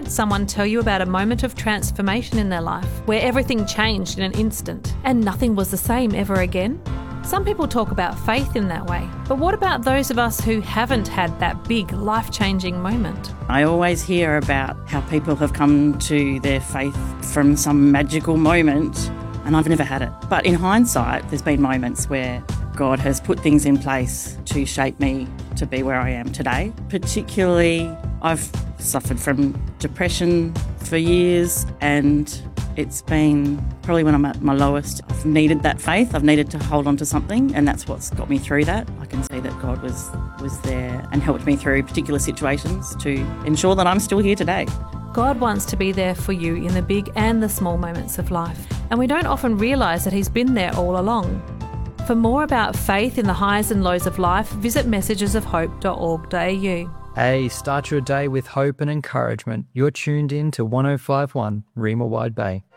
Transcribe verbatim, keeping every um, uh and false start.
heard someone tell you about a moment of transformation in their life where everything changed in an instant and nothing was the same ever again? Some people talk about faith in that way, but what about those of us who haven't had that big life-changing moment? I always hear about how people have come to their faith from some magical moment, and I've never had it. But in hindsight, there's been moments where God has put things in place to shape me to be where I am today. Particularly, I've suffered from depression for years, and it's been probably when I'm at my lowest. I've needed that faith. I've needed to hold on to something, and that's what's got me through that. I can see that God was, was there and helped me through particular situations to ensure that I'm still here today. God wants to be there for you in the big and the small moments of life, and we don't often realise that He's been there all along. For more about faith in the highs and lows of life, visit messages of hope dot org dot a u. Hey, start your day with hope and encouragement. You're tuned in to one oh five point one Rima Wide Bay.